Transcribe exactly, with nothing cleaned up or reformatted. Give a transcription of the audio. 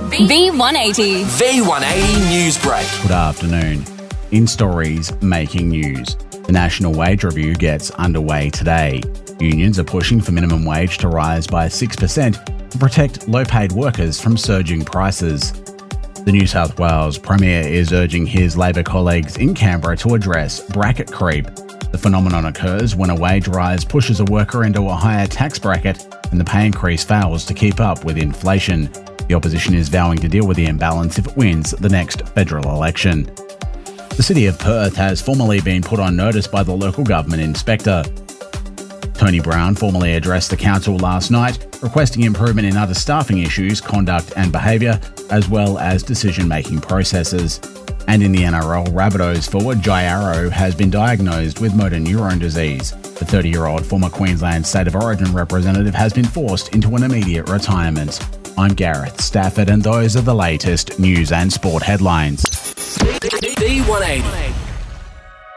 V one eighty. V one eighty News Break. Good afternoon. In stories making news, the National Wage Review gets underway today. Unions are pushing for minimum wage to rise by six percent to protect low-paid workers from surging prices. The New South Wales Premier is urging his Labor colleagues in Canberra to address bracket creep. The phenomenon occurs when a wage rise pushes a worker into a higher tax bracket and the pay increase fails to keep up with inflation. The opposition is vowing to deal with the imbalance if it wins the next federal election. The City of Perth has formally been put on notice by the local government inspector. Tony Brown formally addressed the council last night, requesting improvement in other staffing issues, conduct and behaviour, as well as decision-making processes. And in the N R L, Rabbitohs forward Jai Arrow has been diagnosed with motor neurone disease. The thirty-year-old former Queensland State of Origin representative has been forced into an immediate retirement. I'm Gareth Stafford, and those are the latest news and sport headlines. V one eighty.